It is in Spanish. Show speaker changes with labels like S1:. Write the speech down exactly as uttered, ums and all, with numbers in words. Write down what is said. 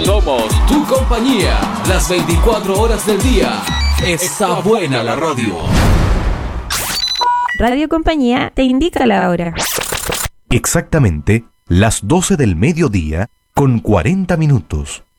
S1: Somos tu compañía, las veinticuatro horas del día. Está buena la radio.
S2: Radio Compañía te indica la hora.
S3: Exactamente las doce del mediodía con cuarenta minutos.